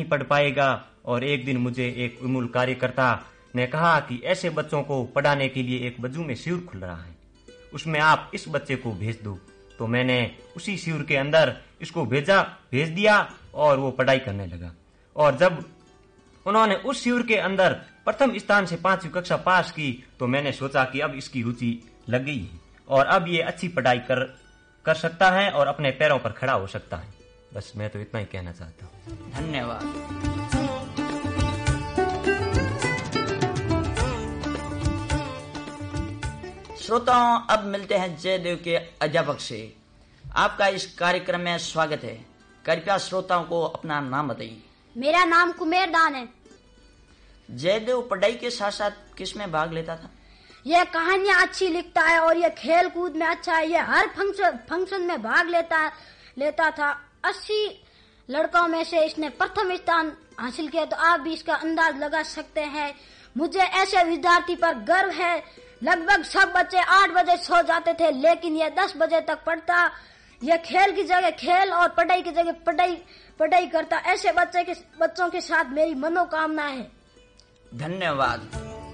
नहीं पढ़ पाएगा। और एक दिन मुझे एक उन्मूल कार्यकर्ता ने कहा कि ऐसे बच्चों को पढ़ाने के लिए एक बज्जू में शिविर खुल रहा है, उसमें आप इस बच्चे को भेज दो। तो मैंने उसी शिविर के अंदर इसको भेज दिया और वो पढ़ाई करने लगा। और जब उन्होंने उस शिविर के अंदर प्रथम स्थान से 5वीं कक्षा पास की तो मैंने सोचा कि अब इसकी रुचि लग गई है और अब ये अच्छी पढ़ाई कर सकता है और अपने पैरों पर खड़ा हो सकता है। बस मैं तो इतना ही कहना चाहता हूँ। धन्यवाद। श्रोताओं, अब मिलते हैं जयदेव के अध्यापक से। आपका इस कार्यक्रम में स्वागत है। कृपया श्रोताओं को अपना नाम बताइए। मेरा नाम कुमेर दान है। जयदेव पढ़ाई के साथ साथ किस में भाग लेता था? यह कहानियां अच्छी लिखता है और यह खेल कूद में अच्छा है। यह हर फंक्शन में भाग लेता था। 80 लड़कों में से इसने प्रथम स्थान हासिल किया। तो आप भी इसका अंदाज लगा सकते हैं। मुझे ऐसे विद्यार्थी पर गर्व है। लगभग सब बच्चे 8 बजे सो जाते थे, लेकिन यह 10 बजे तक पढ़ता। यह खेल की जगह खेल और पढ़ाई की जगह पढ़ाई करता। ऐसे बच्चों के साथ मेरी मनोकामना है। धन्यवाद।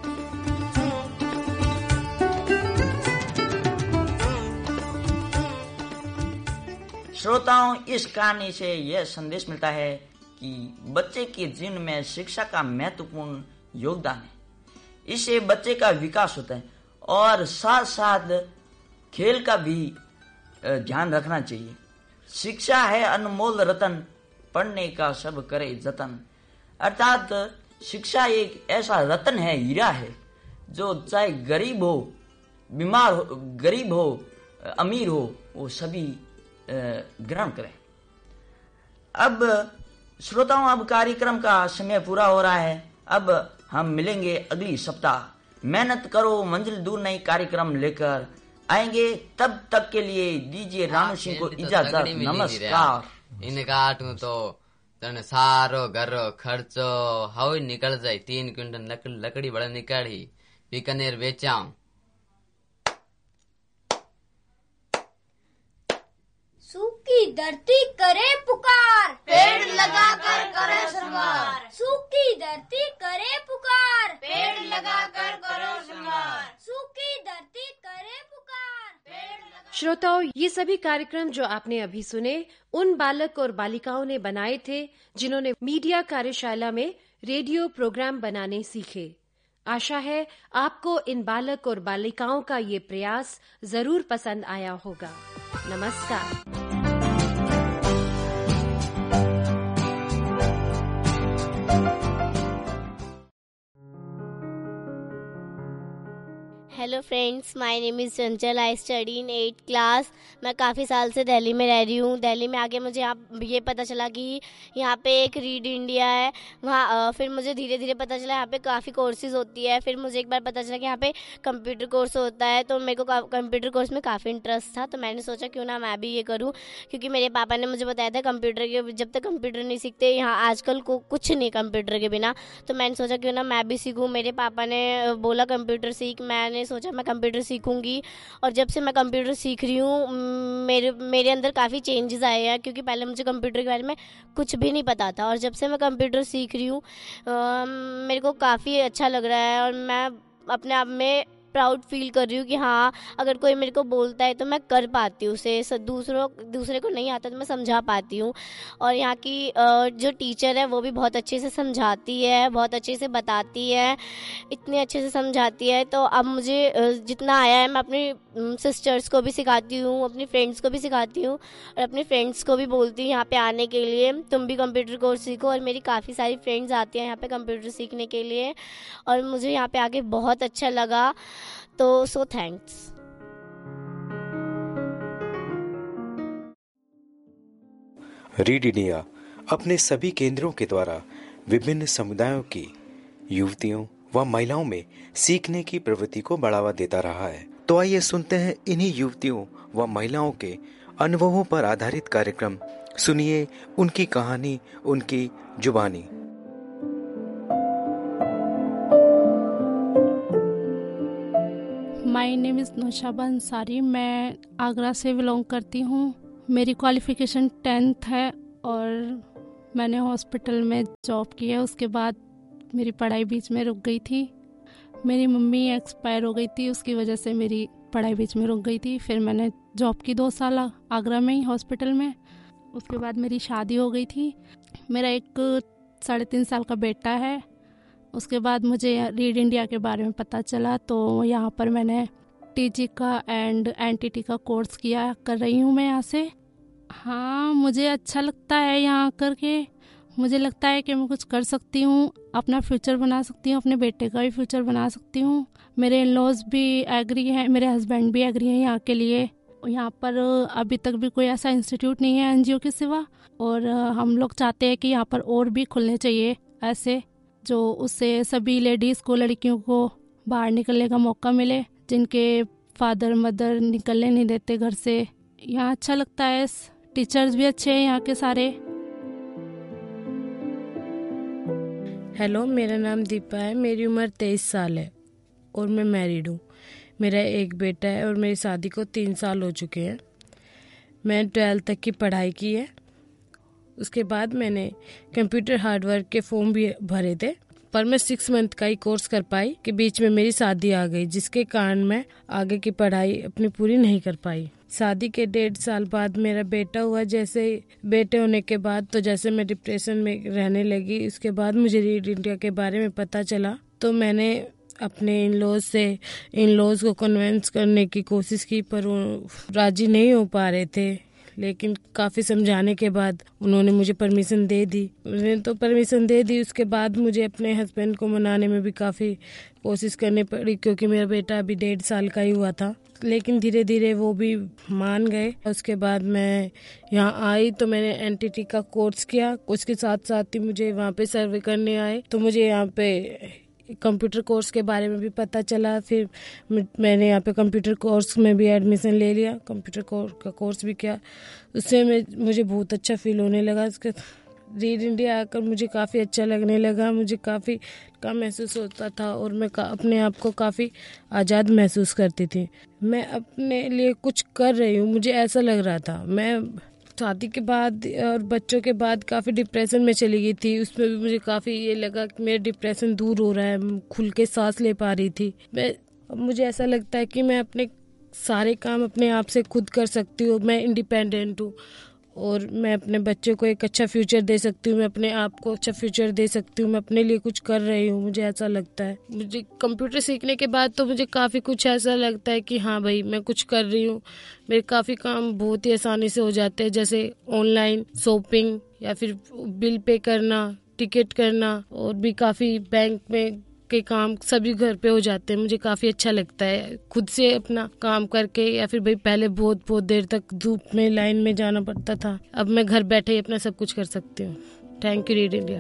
श्रोताओं, इस कहानी से यह संदेश मिलता है कि बच्चे के जीवन में शिक्षा का महत्वपूर्ण योगदान है। इससे बच्चे का विकास होता है और साथ साथ खेल का भी ध्यान रखना चाहिए। शिक्षा है अनमोल रतन, पढ़ने का सब करे जतन। अर्थात शिक्षा एक ऐसा रतन है, हीरा है, जो चाहे गरीब हो, बीमार हो, गरीब हो, अमीर हो, वो सभी ग्रहण करें। अब श्रोताओं, अब कार्यक्रम का समय पूरा हो रहा है। अब हम मिलेंगे अगली सप्ताह। मेहनत करो, मंजिल दूर नहीं कार्यक्रम लेकर आएंगे। तब तक के लिए दीजिए रानू सिंह को इजाजत। नमस्कार। इन काटू तो तने सारो घरो खर्चो हव निकल जाए। 3 क्विंटल लकड़ी बड़ा निकाली, बीकानेर बेचाऊं। सूखी धरती करे पुकार, पेड़ लगाकर करो श्रृंगार। सूखी धरती करे पुकार, पेड़ लगाकर करो श्रृंगार। सूखी धरती करे पुकार, पेड़ लगा। श्रोताओं, ये सभी कार्यक्रम जो आपने अभी सुने उन बालक और बालिकाओं ने बनाए थे जिन्होंने मीडिया कार्यशाला में रेडियो प्रोग्राम बनाने सीखे। आशा है आपको इन बालक और बालिकाओं का ये प्रयास जरूर पसंद आया होगा। नमस्कार। Hello friends, my name is Chanchal. I study in 8th class. मैं काफ़ी साल से दिल्ली में रह रही हूँ। दिल्ली में आके मुझे यहाँ ये पता चला कि यहाँ पे एक रीड इंडिया है। वहाँ फिर मुझे धीरे धीरे पता चला यहाँ पे काफ़ी कोर्सेज होती है। फिर मुझे एक बार पता चला कि यहाँ पे कंप्यूटर कोर्स होता है। तो मेरे को कंप्यूटर कोर्स में काफ़ी इंटरेस्ट था। तो मैंने सोचा क्यों ना मैं भी ये करूँ, क्योंकि मेरे पापा ने मुझे बताया था कंप्यूटर के जब तक कंप्यूटर नहीं सीखते यहाँ आजकल को कुछ नहीं कंप्यूटर के बिना। तो मैंने सोचा क्यों ना मैं भी सीखूँ। मेरे पापा ने बोला कंप्यूटर सीख। मैंने सोचा मैं कंप्यूटर सीखूंगी। और जब से मैं कंप्यूटर सीख रही हूँ मेरे अंदर काफ़ी चेंजेस आए हैं, क्योंकि पहले मुझे कंप्यूटर के बारे में कुछ भी नहीं पता था। और जब से मैं कंप्यूटर सीख रही हूँ मेरे को काफ़ी अच्छा लग रहा है और मैं अपने आप में प्राउड फील कर रही हूँ कि हाँ, अगर कोई मेरे को बोलता है तो मैं कर पाती हूँ उसे। दूसरे को नहीं आता तो मैं समझा पाती हूँ। और यहाँ की जो टीचर है वो भी बहुत अच्छे से समझाती है, बहुत अच्छे से बताती है, इतने अच्छे से समझाती है। तो अब मुझे जितना आया है मैं अपनी सिस्टर्स को भी सिखाती हूँ, अपनी फ्रेंड्स को भी सिखाती हूँ और अपने फ्रेंड्स को भी बोलती हूँ यहाँ पे आने के लिए, तुम भी कंप्यूटर कोर्स सीखो। और मेरी काफ़ी सारी फ्रेंड्स आती हैं यहाँ पे कंप्यूटर सीखने के लिए और मुझे यहाँ पे आके बहुत अच्छा लगा। तो सो थैंक्स। रीड इंडिया अपने सभी केंद्रों के द्वारा विभिन्न समुदायों की युवतियों व महिलाओं में सीखने की प्रवृत्ति को बढ़ावा देता रहा है। तो आइए सुनते हैं इन्हीं युवतियों व महिलाओं के अनुभवों पर आधारित कार्यक्रम। सुनिए उनकी कहानी, उनकी जुबानी। My name is Naushaba Ansari. मैं आगरा से बिलोंग करती हूँ। मेरी क्वालिफ़िकेशन 10th है और मैंने हॉस्पिटल में जॉब किया, उसके बाद मेरी पढ़ाई बीच में रुक गई थी। मेरी मम्मी एक्सपायर हो गई थी, उसकी वजह से मेरी पढ़ाई बीच में रुक गई थी। फिर मैंने जॉब की 2 साल आगरा में ही हॉस्पिटल में। उसके बाद मेरी शादी हो गई थी। मेरा एक 3.5 साल का बेटा है। उसके बाद मुझे रीड इंडिया के बारे में पता चला, तो यहाँ पर मैंने टीजी का एंड एनटीटी का कोर्स कर रही हूँ मैं यहाँ से। हाँ, मुझे अच्छा लगता है यहाँ करके। मुझे लगता है कि मैं कुछ कर सकती हूँ, अपना फ्यूचर बना सकती हूँ, अपने बेटे का भी फ्यूचर बना सकती हूँ। मेरे इन लॉज भी एग्री हैं, मेरे हस्बैंड भी एग्री हैं यहाँ के लिए। यहाँ पर अभी तक भी कोई ऐसा इंस्टीट्यूट नहीं है एनजीओ के सिवा, और हम लोग चाहते हैं कि यहाँ पर और भी खुलने चाहिए ऐसे, जो उससे सभी लेडीज़ को, लड़कियों को बाहर निकलने का मौका मिले, जिनके फादर मदर निकलने नहीं देते घर से। यहाँ अच्छा लगता है, टीचर्स भी अच्छे हैं यहाँ के सारे। हेलो, मेरा नाम दीपा है। मेरी उम्र 23 साल है और मैं मैरिड हूँ। मेरा एक बेटा है और मेरी शादी को 3 साल हो चुके हैं। मैं 12th तक की पढ़ाई की है। उसके बाद मैंने कंप्यूटर हार्डवेयर के फॉर्म भी भरे थे, पर मैं 6 मंथ का ही कोर्स कर पाई कि बीच में मेरी शादी आ गई, जिसके कारण मैं आगे की पढ़ाई अपनी पूरी नहीं कर पाई। शादी के 1.5 साल बाद मेरा बेटा हुआ। जैसे बेटे होने के बाद तो जैसे मैं डिप्रेशन में रहने लगी। उसके बाद मुझे रीड इंडिया के बारे में पता चला, तो मैंने अपने इन लॉज को कन्विंस करने की कोशिश की, पर वो राजी नहीं हो पा रहे थे। लेकिन काफ़ी समझाने के बाद उन्होंने मुझे परमिशन दे दी। उन्होंने तो परमिशन दे दी। उसके बाद मुझे अपने हस्बैंड को मनाने में भी काफ़ी कोशिश करनी पड़ी, क्योंकि मेरा बेटा अभी 1.5 साल का ही हुआ था। लेकिन धीरे धीरे वो भी मान गए। उसके बाद मैं यहाँ आई तो मैंने एनटीटी का कोर्स किया। उसके साथ साथ ही मुझे वहाँ पे सर्वे करने आए, तो मुझे यहाँ पे कंप्यूटर कोर्स के बारे में भी पता चला। फिर मैंने यहाँ पे कंप्यूटर कोर्स में भी एडमिशन ले लिया, कंप्यूटर का कोर्स भी किया। उससे मुझे बहुत अच्छा फील होने लगा। उसके रीड इंडिया आकर मुझे काफ़ी अच्छा लगने लगा। मुझे काफ़ी कम महसूस होता था और मैं अपने आप को काफ़ी आज़ाद महसूस करती थी। मैं अपने लिए कुछ कर रही हूँ, मुझे ऐसा लग रहा था। मैं शादी के बाद और बच्चों के बाद काफ़ी डिप्रेशन में चली गई थी। उसमें भी मुझे काफ़ी ये लगा कि मेरा डिप्रेशन दूर हो रहा है, खुल के सांस ले पा रही थी मैं। मुझे ऐसा लगता है कि मैं अपने सारे काम अपने आप से खुद कर सकती हूँ। मैं इंडिपेंडेंट हूँ और मैं अपने बच्चों को एक अच्छा फ्यूचर दे सकती हूँ। मैं अपने आप को अच्छा फ्यूचर दे सकती हूँ। मैं अपने लिए कुछ कर रही हूँ, मुझे ऐसा लगता है। मुझे कंप्यूटर सीखने के बाद तो मुझे काफ़ी कुछ ऐसा लगता है कि हाँ भाई, मैं कुछ कर रही हूँ। मेरे काफ़ी काम बहुत ही आसानी से हो जाते हैं, जैसे ऑनलाइन शॉपिंग या फिर बिल पे करना, टिकट करना, और भी काफ़ी बैंक में के काम सभी घर पे हो जाते हैं। मुझे काफ़ी अच्छा लगता है खुद से अपना काम करके। या फिर भाई पहले बहुत देर तक धूप में लाइन में जाना पड़ता था, अब मैं घर बैठे ही अपना सब कुछ कर सकती हूँ। Thank you read India.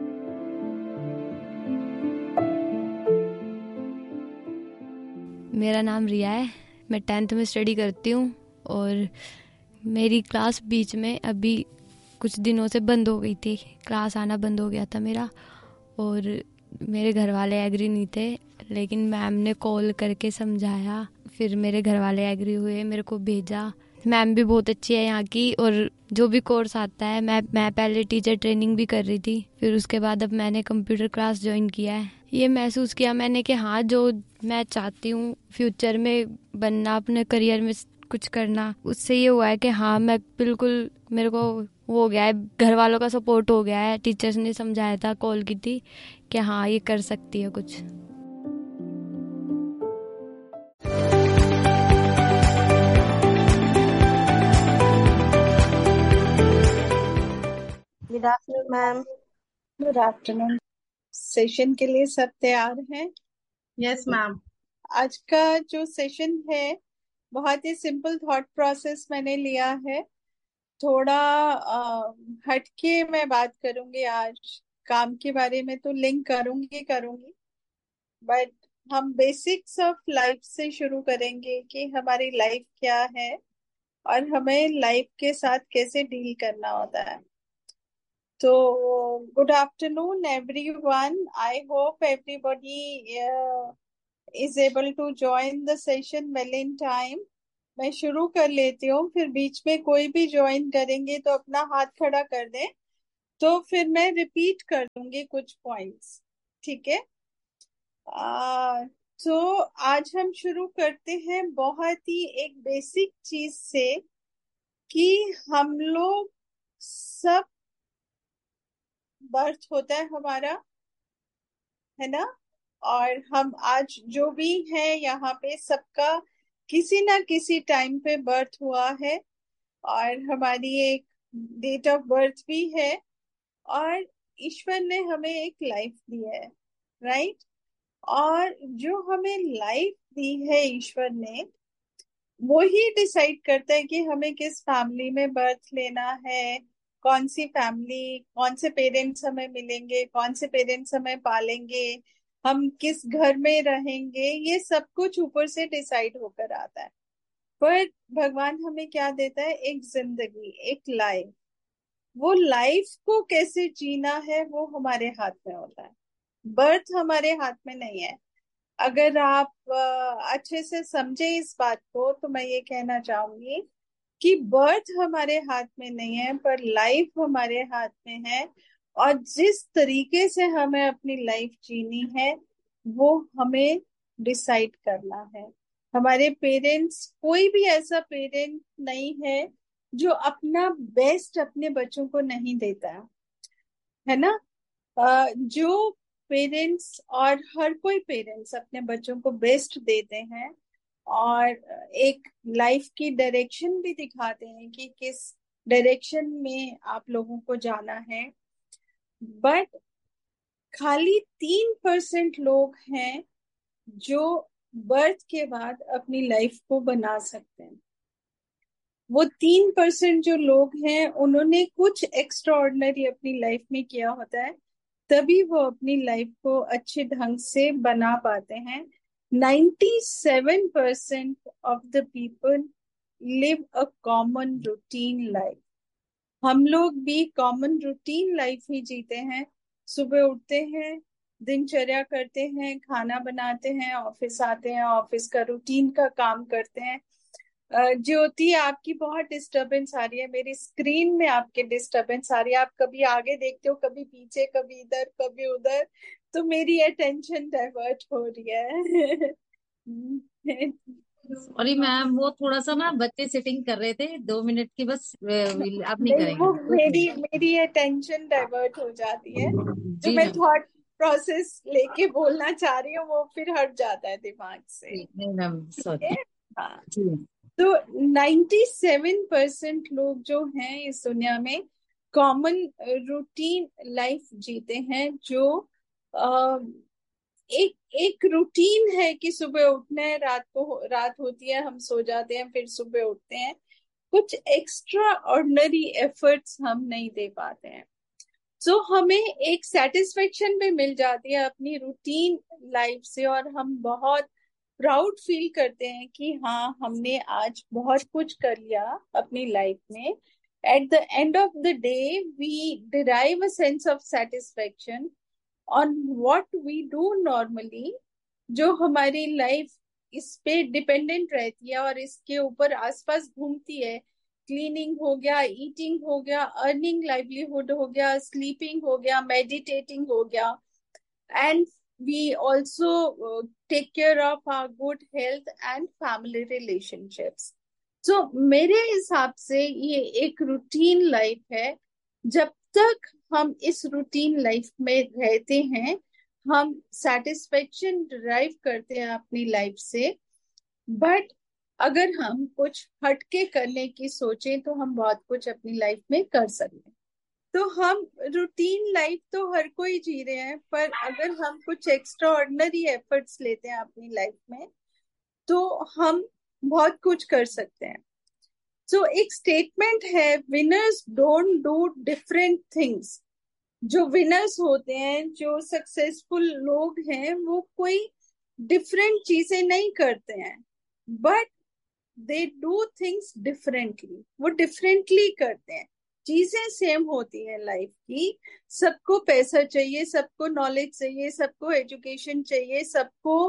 मेरा नाम रिया है, मैं 10th में स्टडी करती हूँ और मेरी क्लास बीच में अभी कुछ दिनों से बंद हो गई थी। क्लास आना बंद हो गया था मेरा, और मेरे घर वाले एग्री नहीं थे, लेकिन मैम ने कॉल करके समझाया। फिर मेरे घर वाले एग्री हुए, मेरे को भेजा। मैम भी बहुत अच्छी है यहाँ की, और जो भी कोर्स आता है, मैं पहले टीचर ट्रेनिंग भी कर रही थी। फिर उसके बाद अब मैंने कंप्यूटर क्लास ज्वाइन किया है। ये महसूस किया मैंने कि हाँ, जो मैं चाहती हूँ फ्यूचर में बनना, अपने करियर में कुछ करना, उससे ये हुआ है कि हाँ, मैं बिल्कुल, मेरे को वो हो गया है, घर वालों का सपोर्ट हो गया है। टीचर्स ने समझाया था, कॉल की थी कि हाँ, ये कर सकती है कुछ। Good afternoon ma'am. Good afternoon. Session के लिए सब तैयार हैं? Yes ma'am. आज का जो सेशन है बहुत ही सिंपल थॉट प्रोसेस मैंने लिया है। थोड़ा हटके मैं बात करूंगी आज। काम के बारे में तो लिंक करूंगी, बट हम बेसिक्स ऑफ लाइफ से शुरू करेंगे कि हमारी लाइफ क्या है और हमें लाइफ के साथ कैसे डील करना होता है। तो good afternoon everyone. I hope everybody is able to join the session well in time. मैं शुरू कर लेती हूँ, फिर बीच में कोई भी ज्वाइन करेंगे तो अपना हाथ खड़ा कर दें तो फिर मैं रिपीट कर दूंगी कुछ पॉइंट्स, ठीक है। तो आज हम शुरू करते हैं बहुत ही एक बेसिक चीज से कि हम लोग सब बर्थ होता है हमारा, है ना। और हम आज जो भी हैं यहाँ पे सबका किसी ना किसी टाइम पे बर्थ हुआ है, और हमारी एक डेट ऑफ बर्थ भी है, और ईश्वर ने हमें एक लाइफ दी है, राइट। और जो हमें लाइफ दी है ईश्वर ने, वो ही डिसाइड करता है कि हमें किस फैमिली में बर्थ लेना है, कौन सी फैमिली, कौन से पेरेंट्स हमें मिलेंगे, कौन से पेरेंट्स हमें पालेंगे, हम किस घर में रहेंगे, ये सब कुछ ऊपर से डिसाइड होकर आता है। पर भगवान हमें क्या देता है? एक जिंदगी, एक लाइफ। वो लाइफ को कैसे जीना है वो हमारे हाथ में होता है, बर्थ हमारे हाथ में नहीं है। अगर आप अच्छे से समझे इस बात को, तो मैं ये कहना चाहूंगी कि बर्थ हमारे हाथ में नहीं है, पर लाइफ हमारे हाथ में है। और जिस तरीके से हमें अपनी लाइफ जीनी है वो हमें डिसाइड करना है। हमारे पेरेंट्स, कोई भी ऐसा पेरेंट नहीं है जो अपना बेस्ट अपने बच्चों को नहीं देता, है ना। जो पेरेंट्स, और हर कोई पेरेंट्स अपने बच्चों को बेस्ट देते हैं, और एक लाइफ की डायरेक्शन भी दिखाते हैं कि किस डायरेक्शन में आप लोगों को जाना है। बट खाली 3% लोग हैं जो बर्थ के बाद अपनी लाइफ को बना सकते हैं। वो 3% जो लोग हैं उन्होंने कुछ एक्स्ट्रा ऑर्डिनरी अपनी लाइफ में किया होता है, तभी वो अपनी लाइफ को अच्छे ढंग से बना पाते हैं। 97% of the people live a common routine life. हम लोग भी कॉमन रूटीन लाइफ ही जीते हैं। सुबह उठते हैं, दिनचर्या करते हैं, खाना बनाते हैं, ऑफिस आते हैं, ऑफिस का रूटीन का काम करते हैं। ज्योति, आपकी बहुत डिस्टरबेंस आ रही है, मेरी स्क्रीन में आपके डिस्टरबेंस आ रही है। आप कभी आगे देखते हो, कभी पीछे, कभी इधर, कभी उधर, तो मेरी अटेंशन डाइवर्ट हो रही है। सॉरी मैम, वो थोड़ा सा ना बच्चे सिटिंग कर रहे थे, 2 मिनट की बस, आप नहीं नहीं, वो करेंगे। मेरी अटेंशन डाइवर्ट हो जाती है। जो जी मैं मैम। थॉट प्रोसेस लेके बोलना चाह रही हूँ वो फिर हट जाता है दिमाग से। नहीं मैम, ठीक है, सॉरी। हाँ। जी। तो 97% लोग जो हैं इस दुनिया में कॉमन रूटीन लाइफ जीते हैं, जो अ, एक एक रूटीन है कि सुबह उठना है, रात होती है, हम सो जाते हैं, फिर सुबह उठते हैं। कुछ एक्स्ट्रा ऑर्डिनरी एफर्ट्स हम नहीं दे पाते हैं। सो हमें एक सेटिस्फेक्शन भी मिल जाती है अपनी रूटीन लाइफ से, और हम बहुत प्राउड फील करते हैं कि हाँ, हमने आज बहुत कुछ कर लिया अपनी लाइफ में। At the end of the day we derive a sense of satisfaction on what we do normally, जो हमारी लाइफ इस पे डिपेंडेंट रहती है और इसके ऊपर आसपास घूमती है। क्लीनिंग हो गया, ईटिंग हो गया, अर्निंग लाइवलीहुड हो गया, स्लीपिंग हो गया, मेडिटेटिंग हो गया, and we also take care of our good health and family relationships. So मेरे हिसाब से ये एक रूटीन लाइफ है। जब तक हम इस रूटीन लाइफ में रहते हैं, हम सेटिस्फेक्शन डिराइव करते हैं अपनी लाइफ से। बट अगर हम कुछ हटके करने की सोचें तो हम बहुत कुछ अपनी लाइफ में कर सकते हैं। तो हम रूटीन लाइफ तो हर कोई जी रहे हैं, पर अगर हम कुछ एक्स्ट्रा ऑर्डिनरी एफर्ट्स लेते हैं अपनी लाइफ में तो हम बहुत कुछ कर सकते हैं। सो एक स्टेटमेंट है, winners don't do different things. जो विनर्स होते हैं, जो सक्सेसफुल लोग हैं, वो कोई डिफरेंट चीजें नहीं करते हैं, but they do things differently. वो डिफरेंटली करते हैं। चीजें सेम होती हैं लाइफ की। सबको पैसा चाहिए, सबको नॉलेज चाहिए, सबको एजुकेशन चाहिए, सबको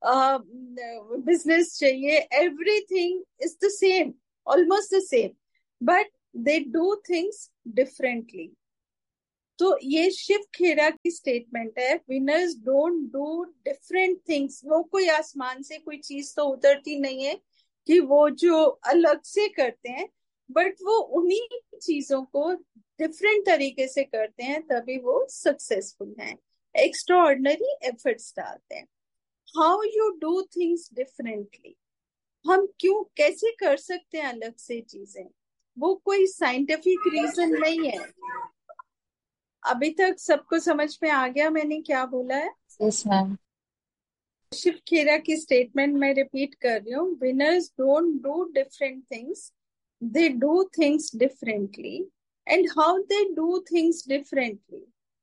बिजनेस चाहिए। Everything is the same, almost the same, but they do things differently. तो ये शिव खेरा की स्टेटमेंट है, winners don't do different things. वो कोई आसमान से कोई चीज तो उतरती नहीं है कि वो जो अलग से करते हैं, बट वो उन्हीं चीजों को डिफरेंट तरीके से करते हैं, तभी वो सक्सेसफुल हैं, एक्स्ट्रा ऑर्डिनरी एफर्ट्स डालते हैं। How you do things differently, हम क्यों कैसे कर सकते हैं अलग से चीजें, वो कोई साइंटिफिक रीजन नहीं है। अभी तक सबको समझ में आ गया मैंने क्या बोला है? Yes ma'am. शिव खेरा की स्टेटमेंट मैं रिपीट कर रही हूँ, winners don't do different things, they do things differently. And how they do things differently,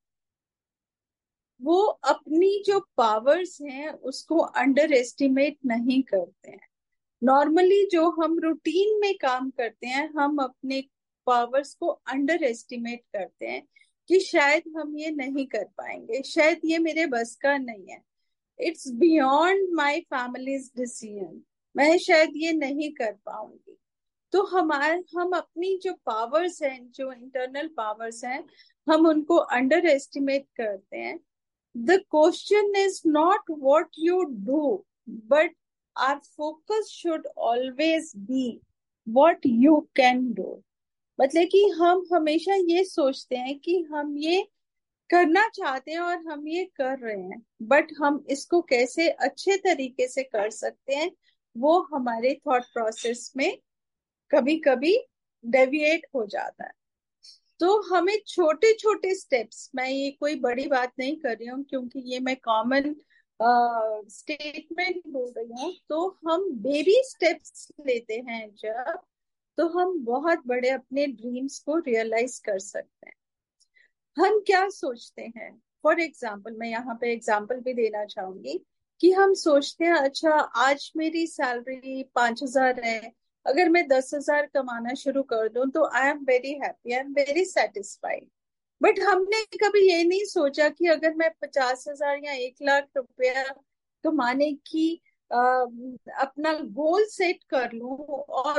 वो अपनी जो पावर्स हैं उसको अंडर एस्टिमेट नहीं करते हैं। नॉर्मली जो हम रूटीन में काम करते हैं, हम अपने पावर्स को अंडर एस्टिमेट करते हैं कि शायद हम ये नहीं कर पाएंगे, शायद ये मेरे बस का नहीं है, it's beyond my families decision, मैं शायद ये नहीं कर पाऊंगी। तो हम अपनी जो पावर्स हैं, जो इंटरनल पावर्स हैं, हम उनको अंडर एस्टिमेट करते हैं। The question is not what you do, but our focus should always be what you can do. मतलब कि हम हमेशा ये सोचते हैं कि हम ये करना चाहते हैं और हम ये कर रहे हैं, बट हम इसको कैसे अच्छे तरीके से कर सकते हैं, वो हमारे थॉट प्रोसेस में कभी कभी डेविएट हो जाता है। तो हमें छोटे छोटे स्टेप्स, मैं ये कोई बड़ी बात नहीं कर रही हूँ क्योंकि ये मैं कॉमन स्टेटमेंट बोल रही हूँ, तो हम बेबी स्टेप्स लेते हैं जब, तो हम बहुत बड़े अपने ड्रीम्स को रियलाइज कर सकते हैं। हम क्या सोचते हैं, फॉर एग्जाम्पल मैं यहाँ पे एग्जाम्पल भी देना चाहूंगी कि हम सोचते हैं अच्छा आज मेरी सैलरी 5,000 है, अगर मैं 10,000 कमाना शुरू कर दूं तो I am very happy, I am very satisfied. But हमने कभी ये नहीं सोचा कि अगर मैं 50,000 या 1,00,000 रुपया कमाने की अपना गोल सेट कर लूं और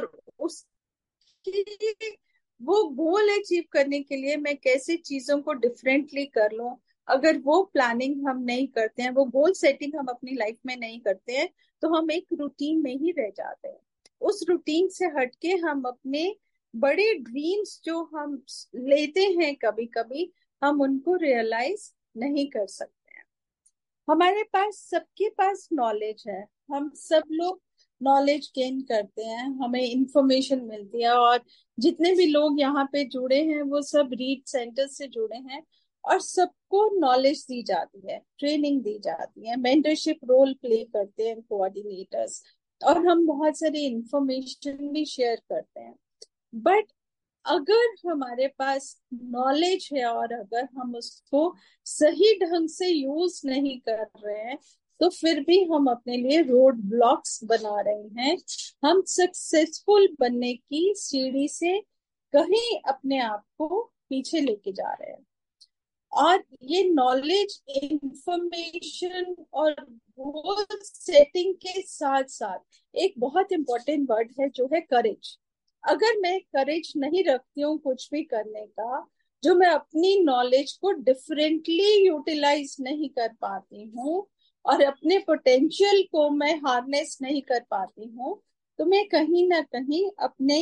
उसकी वो गोल अचीव करने के लिए मैं कैसे चीजों को डिफरेंटली कर लूं, अगर वो प्लानिंग हम नहीं करते हैं, वो गोल सेटिंग हम अपनी लाइफ में नहीं करते हैं, तो हम एक रूटीन में ही रह जाते हैं। उस रूटीन से हटके हम अपने बड़े ड्रीम्स जो हम लेते हैं कभी कभी, हम उनको रियलाइज नहीं कर सकते हैं। हमारे पास, सबके पास नॉलेज है, हम सब लोग नॉलेज गेन करते हैं, हमें इंफॉर्मेशन मिलती है, और जितने भी लोग यहाँ पे जुड़े हैं वो सब रीड सेंटर से जुड़े हैं, और सबको नॉलेज दी जाती है, ट्रेनिंग दी जाती है, मेंटरशिप रोल प्ले करते हैं कोऑर्डिनेटर्स, और हम बहुत सारी इंफॉर्मेशन भी शेयर करते हैं। बट अगर हमारे पास नॉलेज है और अगर हम उसको सही ढंग से यूज नहीं कर रहे हैं, तो फिर भी हम अपने लिए रोड ब्लॉक्स बना रहे हैं, हम सक्सेसफुल बनने की सीढ़ी से कहीं अपने आप को पीछे लेके जा रहे हैं। और ये नॉलेज, इंफॉर्मेशन और गोल सेटिंग के साथ साथ एक बहुत इंपॉर्टेंट वर्ड है जो है करेज। अगर मैं करेज नहीं रखती हूँ कुछ भी करने का, जो मैं अपनी नॉलेज को डिफरेंटली यूटिलाइज नहीं कर पाती हूँ और अपने पोटेंशियल को मैं हार्नेस नहीं कर पाती हूँ, तो मैं कहीं ना कहीं अपने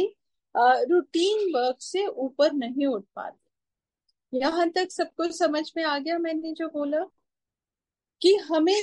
रूटीन वर्क से ऊपर नहीं उठ पाती। यहाँ तक सबको समझ में आ गया मैंने जो बोला? कि हमें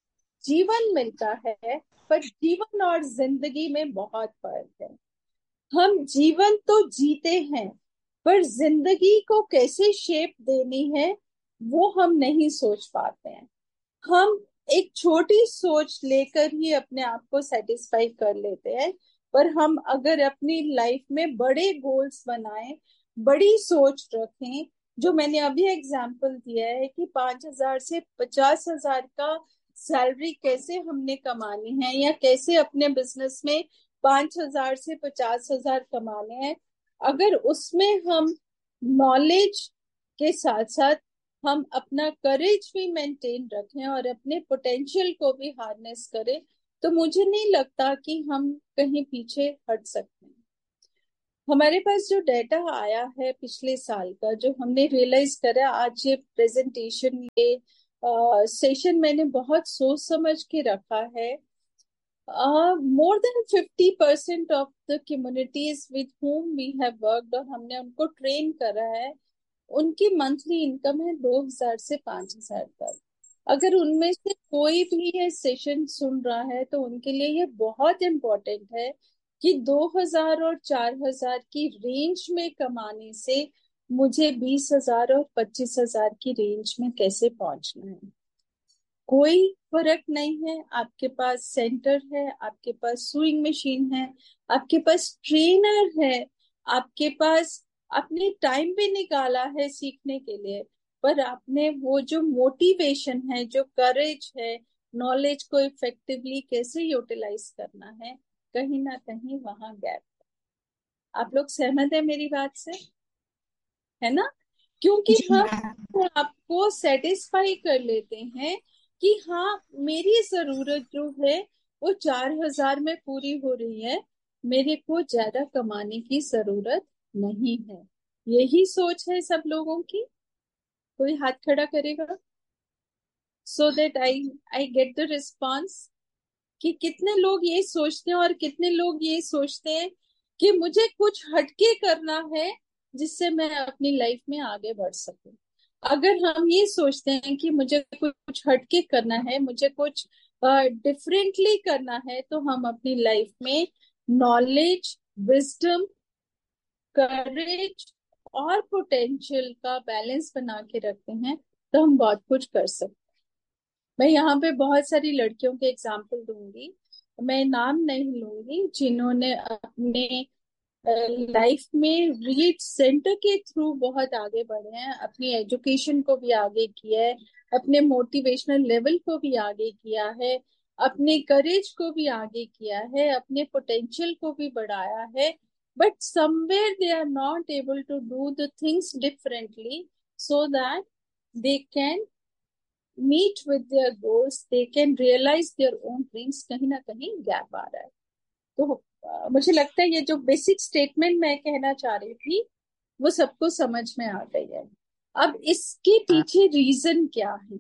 जीवन मिलता है, पर जीवन और जिंदगी में बहुत फर्क है। हम जीवन तो जीते हैं, पर जिंदगी को कैसे शेप देनी है वो हम नहीं सोच पाते हैं। हम एक छोटी सोच लेकर ही अपने आप को सेटिस्फाई कर लेते हैं, पर हम अगर अपनी लाइफ में बड़े गोल्स बनाएं, बड़ी सोच रखें, जो मैंने अभी एग्जाम्पल दिया है कि 5,000 से 50,000 का सैलरी कैसे हमने कमानी है, या कैसे अपने बिजनेस में 5,000 से 50,000 कमाने हैं, अगर उसमें हम नॉलेज के साथ साथ हम अपना करेज भी मेंटेन रखें और अपने पोटेंशियल को भी हार्नेस करें, तो मुझे नहीं लगता कि हम कहीं पीछे हट सकते हैं। हमारे पास जो डाटा आया है पिछले साल का, जो हमने रियलाइज करा, आज ये प्रेजेंटेशन, ये सेशन मैंने बहुत सोच समझ के रखा है। More than 50% of the communities with whom we have worked, और हमने उनको ट्रेन करा है, उनकी मंथली इनकम है 2000 से 5000 तक। अगर उनमें से कोई भी ये सेशन सुन रहा है तो उनके लिए ये बहुत इम्पोर्टेंट है कि 2000 और 4000 की रेंज में कमाने से मुझे 20,000 और 25,000 की रेंज में कैसे पहुंचना है। कोई फर्क नहीं है। आपके पास सेंटर है, आपके पास सुइंग मशीन है, आपके पास ट्रेनर है, आपके पास अपने टाइम भी निकाला है सीखने के लिए, पर आपने वो जो मोटिवेशन है, जो करेज है, नॉलेज को इफेक्टिवली कैसे यूटिलाइज करना है, कहीं ना कहीं वहां गैप है। आप लोग सहमत है मेरी बात से, है ना? क्योंकि हम आपको सेटिस्फाई कर लेते हैं कि हाँ, मेरी जरूरत जो है वो 4000 में पूरी हो रही है, मेरे को ज्यादा कमाने की जरूरत नहीं है। यही सोच है सब लोगों की। कोई हाथ खड़ा करेगा so that I get the response, कि कितने लोग ये सोचते हैं और कितने लोग ये सोचते हैं कि मुझे कुछ हटके करना है जिससे मैं अपनी लाइफ में आगे बढ़ सकूं। अगर हम ये सोचते हैं कि मुझे कुछ हटके करना है, मुझे कुछ डिफरेंटली करना है, तो हम अपनी लाइफ में नॉलेज, विजडम, करेज और पोटेंशियल का बैलेंस बना के रखते हैं तो हम बहुत कुछ कर सकते हैं। मैं यहाँ पे बहुत सारी लड़कियों के एग्जाम्पल दूंगी, मैं नाम नहीं लूंगी, जिन्होंने अपने लाइफ में रीड सेंटर के थ्रू बहुत आगे बढ़े हैं, अपनी एजुकेशन को भी आगे किया है, अपने मोटिवेशनल लेवल को भी आगे किया है, अपने करेज को भी आगे किया है, अपने पोटेंशियल को भी बढ़ाया है, but somewhere they are not able to do the things differently so that they can meet with their goals, they can realize their own dreams। कहीं ना कहीं गैप आ रहा है। तो मुझे लगता है ये जो बेसिक स्टेटमेंट मैं कहना चाह रही थी वो सबको समझ में आ गई है। अब इसके पीछे रीजन क्या है?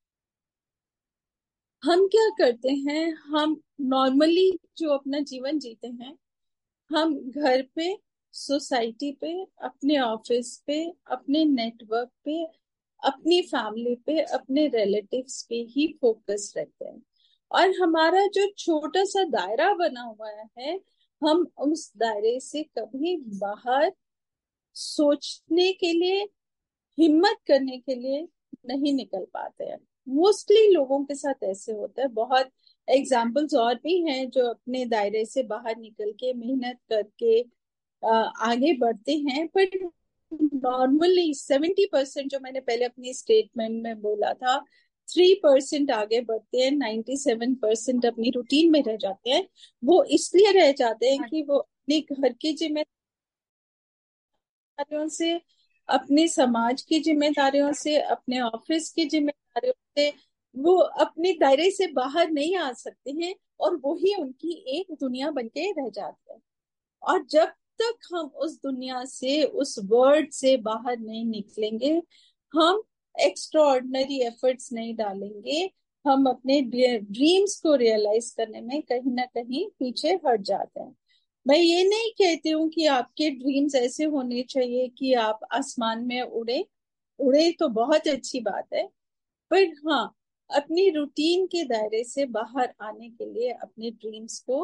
हम क्या करते हैं, हम नॉर्मली जो अपना जीवन जीते हैं, हम घर पे, सोसाइटी पे, अपने ऑफिस पे, अपने नेटवर्क पे, अपनी फैमिली पे, अपने रिलेटिव्स पे ही फोकस रहते हैं, और हमारा जो छोटा सा दायरा बना हुआ है, हम उस दायरे से कभी बाहर सोचने के लिए, हिम्मत करने के लिए नहीं निकल पाते हैं। मोस्टली लोगों के साथ ऐसे होता है। बहुत एग्जाम्पल्स और भी हैं जो अपने दायरे से बाहर निकल के मेहनत करके आगे बढ़ते हैं, पर नॉर्मली 70% जो मैंने पहले अपनी स्टेटमेंट में बोला था, 3% आगे बढ़ते हैं, 97% अपनी रूटीन में रह जाते हैं। वो इसलिए रह जाते हैं कि वो अपने घर की जिम्मेदारियों से, अपने समाज की जिम्मेदारियों से, अपने ऑफिस की जिम्मेदारियों से वो अपने दायरे से बाहर नहीं आ सकते हैं, और वही उनकी एक दुनिया बनके रह जाती है। और जब तक हम उस दुनिया से, उस वर्ल्ड से बाहर नहीं निकलेंगे, हम एक्स्ट्राऑर्डिनरी एफर्ट्स नहीं डालेंगे, हम अपने ड्रीम्स को रियलाइज करने में कहीं ना कहीं पीछे हट जाते हैं। मैं ये नहीं कहती हूँ कि आपके ड्रीम्स ऐसे होने चाहिए कि आप आसमान में उड़े, उड़े तो बहुत अच्छी बात है, पर हाँ, अपनी रूटीन के दायरे से बाहर आने के लिए अपने ड्रीम्स को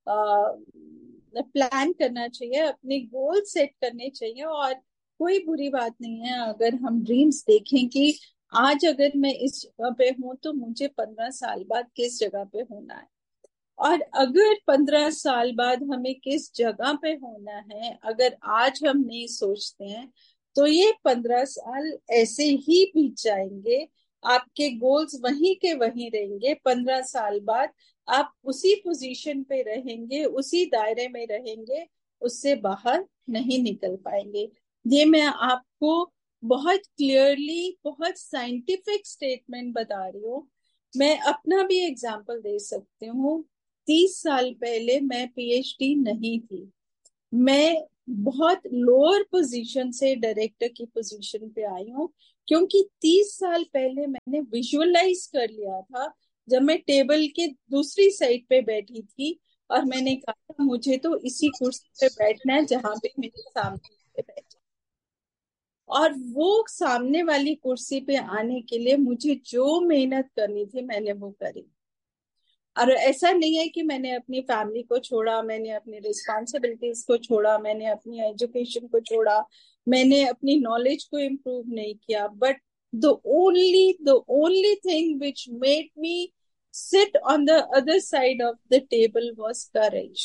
प्लान करना चाहिए, अपने गोल सेट करने चाहिए। और कोई बुरी बात नहीं है अगर हम ड्रीम्स देखें कि आज अगर मैं इस जगह पे हूँ तो मुझे 15 साल बाद किस जगह पे होना है, और अगर 15 साल बाद हमें किस जगह पे होना है अगर आज हम नहीं सोचते हैं, तो ये 15 साल ऐसे ही बीत जाएंगे, आपके गोल्स वहीं के वहीं रहेंगे। 15 साल बाद आप उसी पोजीशन पे रहेंगे, उसी दायरे में रहेंगे, उससे बाहर नहीं निकल पाएंगे। ये मैं आपको बहुत क्लियरली, बहुत साइंटिफिक स्टेटमेंट बता रही हूँ। मैं अपना भी एग्जांपल दे सकती हूँ। 30 साल पहले मैं पीएचडी नहीं थी, मैं बहुत लोअर पोजीशन से डायरेक्टर की पोजीशन पे आई हूँ, क्योंकि 30 साल पहले मैंने विजुअलाइज कर लिया था जब मैं टेबल के दूसरी साइड पे बैठी थी, और मैंने कहा मुझे तो इसी कुर्सी पे बैठना है जहां पे मेरे सामने बैठे। और वो सामने वाली कुर्सी पे आने के लिए मुझे जो मेहनत करनी थी मैंने वो करी। और ऐसा नहीं है कि मैंने अपनी फैमिली को छोड़ा, मैंने अपनी रिस्पॉन्सिबिलिटीज को छोड़ा, मैंने अपनी एजुकेशन को छोड़ा, मैंने अपनी नॉलेज को इम्प्रूव नहीं किया, but the only thing which made me sit on the other side of the table was courage.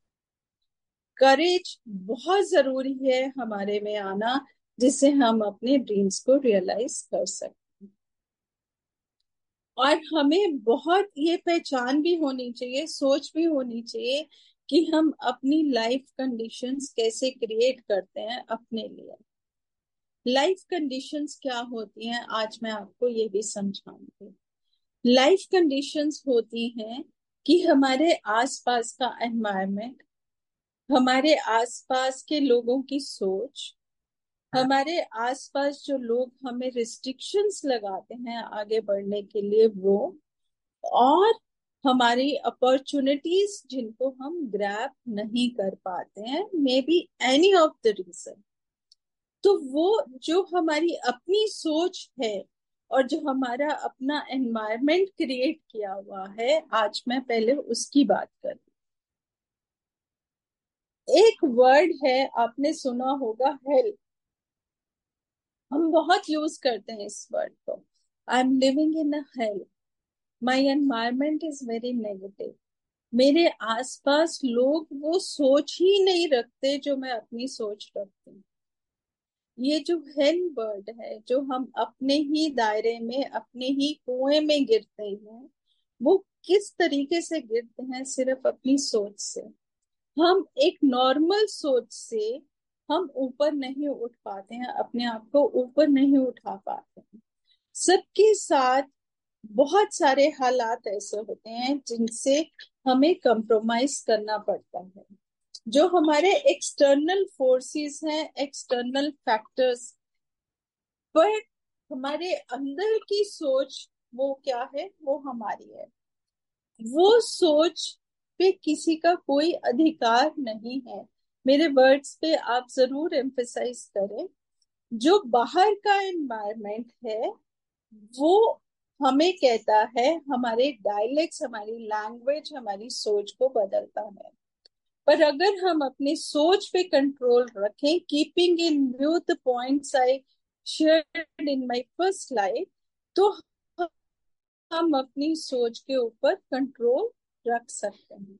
करेज बहुत जरूरी है हमारे में आना, जिससे हम अपने ड्रीम्स को रियलाइज कर सकें। और हमें बहुत ये पहचान भी होनी चाहिए, सोच भी होनी चाहिए कि हम अपनी लाइफ कंडीशंस कैसे क्रिएट करते हैं अपने लिए। लाइफ कंडीशंस क्या होती हैं, आज मैं आपको ये भी समझाऊंगी। लाइफ कंडीशंस होती हैं कि हमारे आसपास का एनवायरनमेंट, हमारे आसपास के लोगों की सोच, हमारे आसपास जो लोग हमें रिस्ट्रिक्शंस लगाते हैं आगे बढ़ने के लिए वो, और हमारी अपॉर्चुनिटीज जिनको हम ग्रैब नहीं कर पाते हैं, may be any of the reason. तो वो जो हमारी अपनी सोच है और जो हमारा अपना एनवायरनमेंट क्रिएट किया हुआ है, आज मैं पहले उसकी बात कर। एक वर्ड है, आपने सुना होगा, हेल्प। हम बहुत यूज करते हैं इस वर्ड को। I am living in a help, my environment is very negative. मेरे आसपास लोग वो सोच ही नहीं रखते जो मैं अपनी सोच रखती हूँ। ये जो हेल्प वर्ड है, जो हम अपने ही दायरे में, अपने ही कुएं में गिरते हैं, वो किस तरीके से गिरते हैं, सिर्फ अपनी सोच से। हम एक नॉर्मल सोच से हम ऊपर नहीं उठ पाते हैं, अपने आप को ऊपर नहीं उठा पाते हैं। सबके साथ बहुत सारे हालात ऐसे होते हैं जिनसे हमें कंप्रोमाइज करना पड़ता है। जो हमारे एक्सटर्नल फोर्सेस हैं, एक्सटर्नल फैक्टर्स, पर हमारे अंदर की सोच वो क्या है, वो हमारी है। वो सोच पे किसी का कोई अधिकार नहीं है। मेरे वर्ड्स पे आप जरूर एम्फसाइज करें। जो बाहर का एनवायरनमेंट है वो हमें कहता है, हमारे डायलेक्ट्स, हमारी लैंग्वेज, हमारी सोच को बदलता है। पर अगर हम अपनी सोच पे कंट्रोल रखें, keeping in view the points I shared in my first life, तो हम अपनी सोच के ऊपर कंट्रोल रख सकते हैं।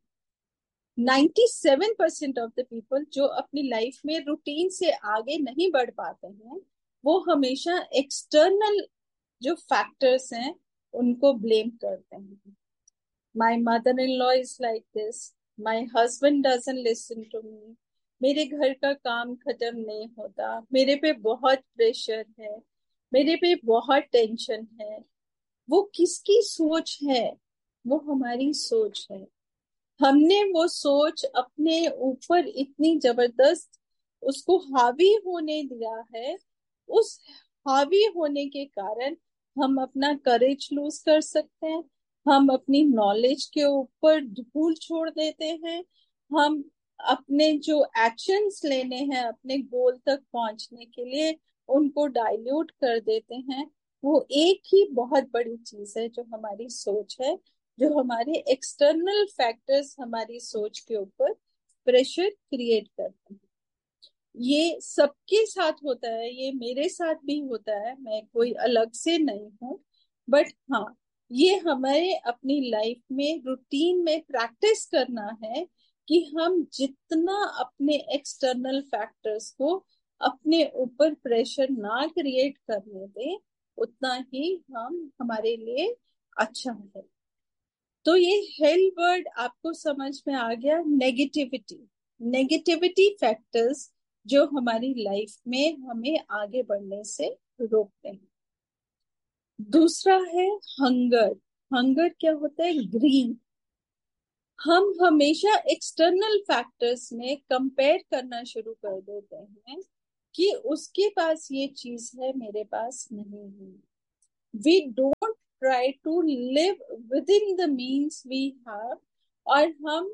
97% ऑफ द पीपल जो अपनी लाइफ में रूटीन से आगे नहीं बढ़ पाते हैं, वो हमेशा एक्सटर्नल जो फैक्टर्स हैं उनको ब्लेम करते हैं। My mother in law is like this, my husband doesn't listen to me, मेरे घर का काम खत्म नहीं होता, मेरे पे बहुत प्रेशर है, मेरे पे बहुत टेंशन है। वो किसकी सोच है? वो हमारी सोच है। हमने वो सोच अपने ऊपर इतनी जबरदस्त उसको हावी होने दिया है। उस हावी होने के कारण हम अपना करेज लूज कर सकते हैं, हम अपनी नॉलेज के ऊपर धूल छोड़ देते हैं, हम अपने जो एक्शंस लेने हैं अपने गोल तक पहुंचने के लिए उनको डाइल्यूट कर देते हैं। वो एक ही बहुत बड़ी चीज है जो हमारी सोच है, जो हमारे एक्सटर्नल फैक्टर्स हमारी सोच के ऊपर प्रेशर क्रिएट करते हैं। ये सबके साथ होता है, ये मेरे साथ भी होता है, मैं कोई अलग से नहीं हूँ। बट हाँ, ये हमें अपनी लाइफ में रूटीन में प्रैक्टिस करना है कि हम जितना अपने एक्सटर्नल फैक्टर्स को अपने ऊपर प्रेशर ना क्रिएट करने दें, उतना ही हम हमारे लिए अच्छा है। तो ये हेल्प वर्ड आपको समझ में आ गया। नेगेटिविटी फैक्टर्स जो हमारी लाइफ में हमें आगे बढ़ने से रोकते हैं। दूसरा है हंगर। हंगर क्या होता है? ग्रीन। हम हमेशा एक्सटर्नल फैक्टर्स में कंपेयर करना शुरू कर देते हैं कि उसके पास ये चीज है, मेरे पास नहीं है. We don't try to live with in the means we have, और हम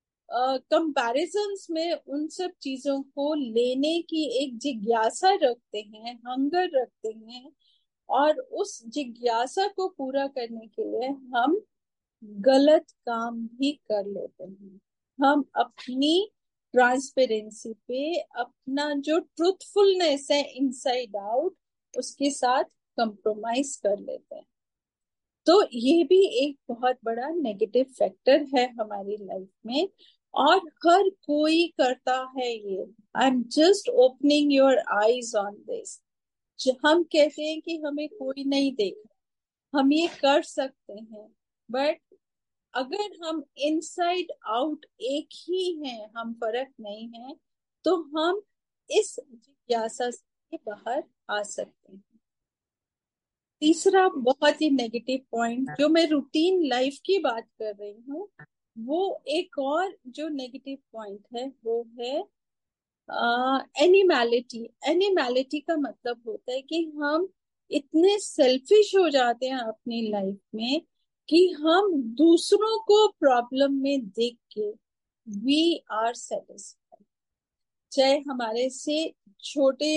कंपैरिजन्स में उन सब चीजों को लेने की एक जिज्ञासा रखते हैं, हंगर रखते हैं, और उस जिज्ञासा को पूरा करने के लिए हम गलत काम भी कर लेते हैं. हम अपनी ट्रांसपेरेंसी पे, अपना जो ट्रूथफुलनेस है इनसाइड आउट, उसके साथ कंप्रोमाइज कर लेते हैं. तो ये भी एक बहुत बड़ा नेगेटिव फैक्टर है हमारी लाइफ में, और हर कोई करता है ये. I am just opening your eyes on this. हम कहते हैं कि हमें कोई नहीं देख रहा, हम ये कर सकते हैं, बट अगर हम इनसाइड आउट एक ही हैं, हम फर्क नहीं है, तो हम इस जिज्ञासा से बाहर आ सकते हैं. तीसरा बहुत ही नेगेटिव पॉइंट, जो मैं रूटीन लाइफ की बात कर रही हूँ, वो एक और जो नेगेटिव पॉइंट है वो है एनिमैलिटी. एनिमैलिटी का मतलब होता है कि हम इतने सेल्फिश हो जाते हैं अपनी लाइफ में कि हम दूसरों को प्रॉब्लम में देख के वी आर सेटिस्फाइड. चाहे हमारे से छोटे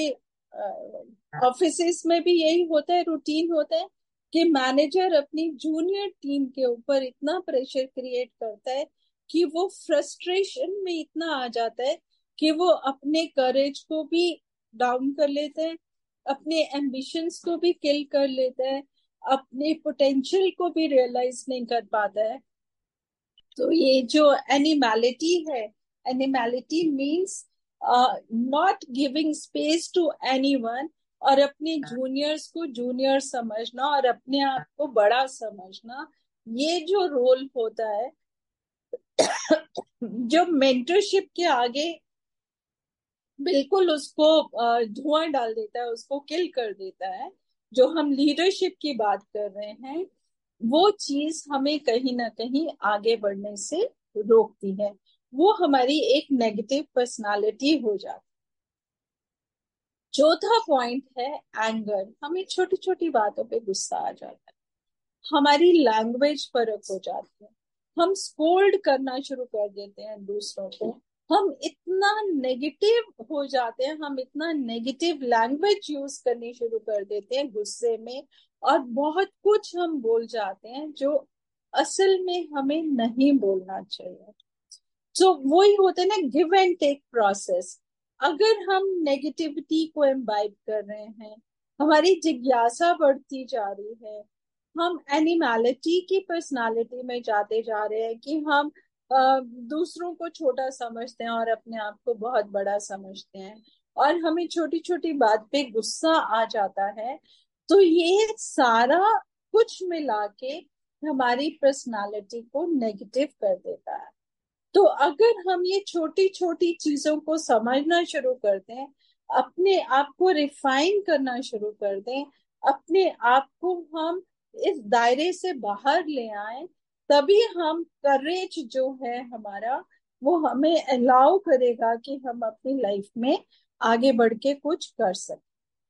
ऑफिसेस में भी यही होता है, रूटीन होता है कि मैनेजर अपनी जूनियर टीम के ऊपर इतना प्रेशर क्रिएट करता है कि वो फ्रस्ट्रेशन में इतना आ जाता है कि वो अपने करेज को भी डाउन कर लेते हैं, अपने एम्बिशंस को भी किल कर लेता है, अपने पोटेंशियल को भी रियलाइज नहीं कर पाता है. तो ये जो एनिमैलिटी है, animality means not giving space to anyone, और अपने जूनियर्स को जूनियर समझना और अपने आप को बड़ा समझना, ये जो रोल होता है जो मेंटरशिप के आगे बिल्कुल उसको धुआं डाल देता है, उसको किल कर देता है. जो हम लीडरशिप की बात कर रहे हैं, वो चीज हमें कहीं ना कहीं आगे बढ़ने से रोकती है. वो हमारी एक नेगेटिव पर्सनालिटी हो जाती है. चौथा पॉइंट है एंगर. हमें छोटी छोटी बातों पे गुस्सा आ जाता है, हमारी लैंग्वेज फर्क हो जाती है, हम स्कोल्ड करना शुरू कर देते हैं दूसरों को, हम इतना नेगेटिव हो जाते हैं, हम इतना नेगेटिव लैंग्वेज यूज करनी शुरू कर देते हैं गुस्से में, और बहुत कुछ हम बोल जाते हैं जो असल में हमें नहीं बोलना चाहिए. तो वही होता है ना, गिव एंड टेक प्रोसेस. अगर हम नेगेटिविटी को एम्बाइब कर रहे हैं, हमारी जिज्ञासा बढ़ती जा रही है, हम एनिमैलिटी की पर्सनालिटी में जाते जा रहे हैं कि हम दूसरों को छोटा समझते हैं और अपने आप को बहुत बड़ा समझते हैं, और हमें छोटी छोटी बात पे गुस्सा आ जाता है, तो ये सारा कुछ मिला के हमारी पर्सनालिटी को नेगेटिव कर देता है. तो अगर हम ये छोटी छोटी चीजों को समझना शुरू कर दें, अपने आप को रिफाइन करना शुरू कर दें, अपने आप को हम इस दायरे से बाहर ले आए, तभी हम करेज जो है हमारा, वो हमें अलाउ करेगा कि हम अपनी लाइफ में आगे बढ़ के कुछ कर सकें.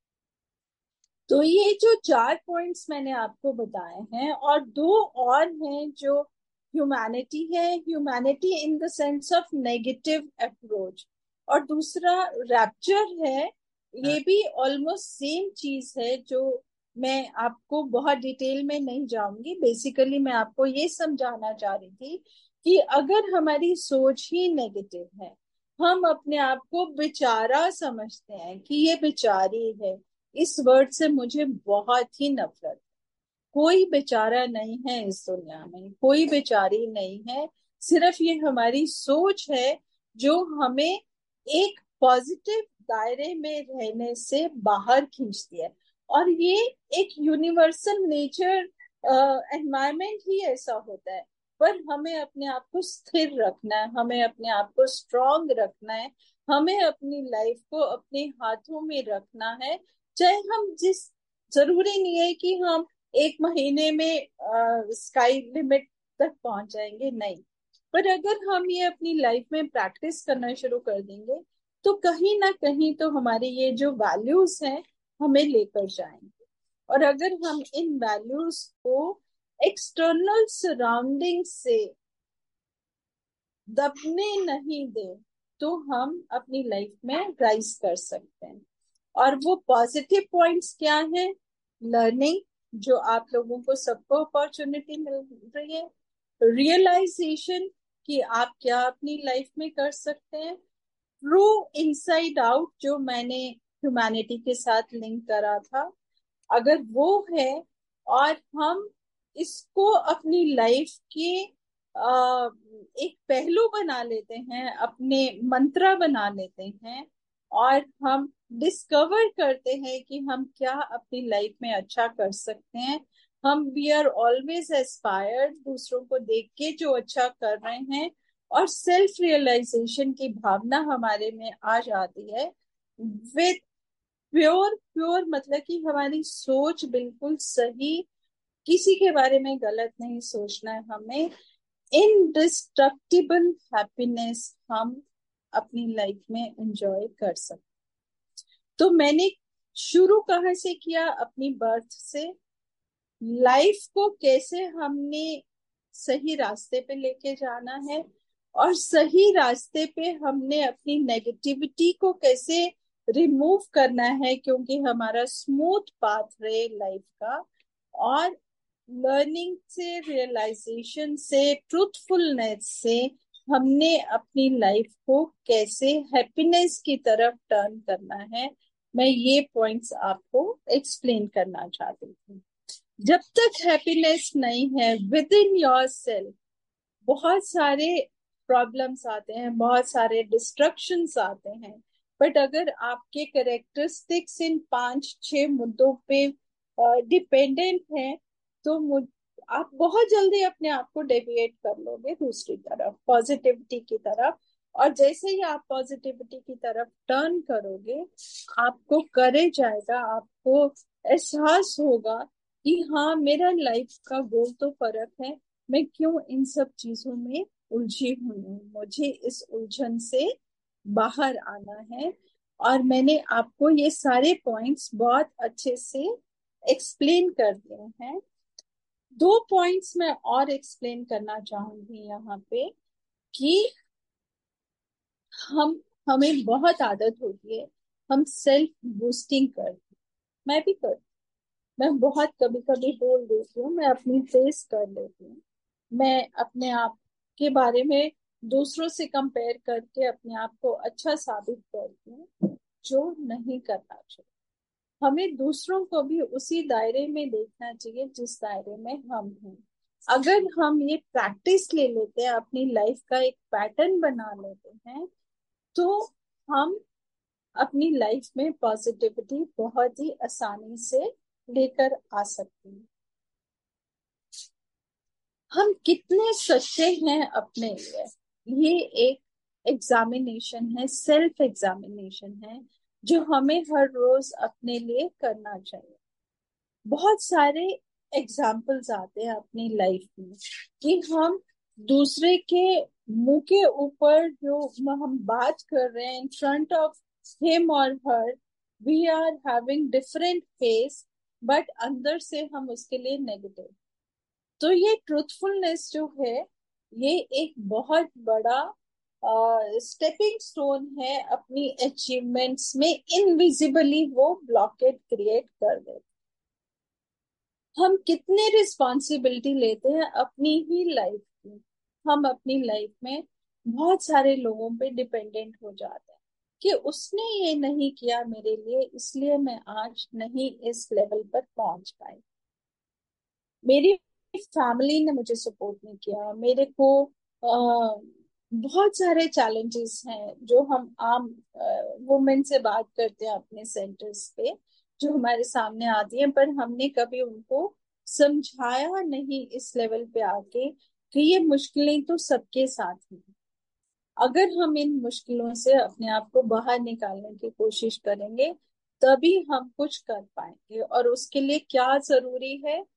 तो ये जो 4 पॉइंट्स मैंने आपको बताए हैं, और 2 और हैं जो ह्यूमैनिटी है, humanity in the sense of negative approach, और दूसरा रैप्चर है. ये भी ऑलमोस्ट सेम चीज है, जो मैं आपको बहुत डिटेल में नहीं जाऊंगी. बेसिकली मैं आपको ये समझाना चाह रही थी कि अगर हमारी सोच ही नेगेटिव है, हम अपने आप को बेचारा समझते हैं कि ये बेचारी है. इस वर्ड से मुझे बहुत ही नफरत है. कोई बेचारा नहीं है इस दुनिया में, कोई बेचारी नहीं है. सिर्फ ये हमारी सोच है जो हमें एक पॉजिटिव दायरे में रहने से बाहर खींचती है. और ये एक यूनिवर्सल नेचर एनवायरनमेंट ही ऐसा होता है. पर हमें अपने आप को स्थिर रखना है, हमें अपने आप को स्ट्रांग रखना है, हमें अपनी लाइफ को अपने हाथों में रखना है. चाहे हम जरूरी नहीं है कि हम 1 महीने में स्काई लिमिट तक पहुंच जाएंगे, नहीं. पर अगर हम ये अपनी लाइफ में प्रैक्टिस करना शुरू कर देंगे तो कहीं ना कहीं तो हमारे ये जो वैल्यूज हैं हमें लेकर जाएंगे। और अगर हम इन वैल्यूज को एक्सटर्नल सराउंडिंग से दबने नहीं दें तो हम अपनी लाइफ में राइज कर सकते हैं। और वो पॉजिटिव पॉइंट्स क्या है? लर्निंग, जो आप लोगों को सबको अपॉर्चुनिटी मिल रही है, रियलाइजेशन कि आप क्या अपनी लाइफ में कर सकते हैं, ट्रू इनसाइड आउट जो मैंने ह्यूमैनिटी के साथ लिंक करा था, अगर वो है और हम इसको अपनी लाइफ के एक पहलू बना लेते हैं, अपने मंत्रा बना लेते हैं, और हम डिस्कवर करते हैं कि हम क्या अपनी लाइफ में अच्छा कर सकते हैं, हम वी आर ऑलवेज एस्पायर्ड दूसरों को देख के जो अच्छा कर रहे हैं, और सेल्फ रियलाइजेशन की भावना हमारे में आ जाती है विद प्योर प्योर, मतलब कि हमारी सोच बिल्कुल सही, किसी के बारे में गलत नहीं सोचना है हमें, इनडिस्ट्रक्टिबल हैप्पीनेस हम अपनी लाइफ में एंजॉय कर सकते। तो मैंने शुरू कहाँ से किया? अपनी बर्थ से। लाइफ को कैसे हमने सही रास्ते पे लेके जाना है, और सही रास्ते पे हमने अपनी नेगेटिविटी को कैसे रिमूव करना है, क्योंकि हमारा स्मूथ पाथ रहे लाइफ का। और लर्निंग से, रियलाइजेशन से, ट्रूथफुलनेस से हमने अपनी लाइफ को कैसे हैप्पीनेस की तरफ टर्न करना है, मैं ये पॉइंट्स आपको एक्सप्लेन करना चाहती थी। जब तक हैप्पीनेस नहीं है विद इन योर सेल्फ, बहुत सारे प्रॉब्लम्स आते हैं, बहुत सारे डिस्ट्रक्शंस आते हैं, बट अगर आपके कैरेक्टरिस्टिक्स इन 5-6 मुद्दों पे डिपेंडेंट हैं तो आप बहुत जल्दी अपने आप को डेविएट कर लोगे दूसरी तरफ, पॉजिटिविटी की तरफ। और जैसे ही आप पॉजिटिविटी की तरफ टर्न करोगे, आपको करेज आएगा, आपको एहसास होगा कि हाँ, मेरा लाइफ का गोल तो फर्क है, मैं क्यों इन सब चीजों में उलझी हुई हूँ, मुझे इस उलझन से बाहर आना है। और मैंने आपको ये सारे पॉइंट्स बहुत अच्छे से एक्सप्लेन कर दिए हैं। 2 पॉइंट्स मैं और एक्सप्लेन करना चाहूंगी यहाँ पे कि हमें बहुत आदत होती है, हम सेल्फ बूस्टिंग करते, मैं भी करती, मैं बहुत कभी कभी बोल देती हूँ, मैं अपनी फेस कर लेती हूँ, मैं अपने आप के बारे में दूसरों से कंपेयर करके अपने आप को अच्छा साबित करती हूँ, जो नहीं करना चाहिए। हमें दूसरों को भी उसी दायरे में देखना चाहिए जिस दायरे में हम हैं। अगर हम ये प्रैक्टिस ले लेते हैं, अपनी लाइफ का एक पैटर्न बना लेते हैं, तो हम अपनी लाइफ में पॉजिटिविटी बहुत ही आसानी से लेकर आ सकते हैं। हम कितने सच्चे हैं अपने लिए, ये एक एग्जामिनेशन है, सेल्फ एग्जामिनेशन है, जो हमें हर रोज अपने लिए करना चाहिए। बहुत सारे एग्जाम्पल्स आते हैं अपनी लाइफ में कि हम दूसरे के मुंह के ऊपर जो हम बात कर रहे हैं, इन फ्रंट ऑफ हिम और हर, we are having different face, but अंदर से हम उसके लिए नेगेटिव। तो ये ट्रूथफुलनेस जो है, ये एक बहुत बड़ा स्टेपिंग स्टोन है अपनी अचीवमेंट्स में। इनविजिबली वो ब्लॉकेट क्रिएट कर देते। हम कितने रिस्पॉन्सिबिलिटी लेते हैं अपनी ही लाइफ की। हम अपनी लाइफ में बहुत सारे लोगों पे डिपेंडेंट हो जाते हैं कि उसने ये नहीं किया मेरे लिए, इसलिए मैं आज नहीं इस लेवल पर पहुंच पाई, मेरी फैमिली ने मुझे सपोर्ट नहीं किया, मेरे को बहुत सारे चैलेंजेस हैं जो हम आम वुमेन से बात करते हैं अपने सेंटर्स पे, जो हमारे सामने आती हैं, पर हमने कभी उनको समझाया नहीं इस लेवल पे आके कि ये मुश्किलें तो सबके साथ हैं। अगर हम इन मुश्किलों से अपने आप को बाहर निकालने की कोशिश करेंगे, तभी हम कुछ कर पाएंगे। और उसके लिए क्या जरूरी है?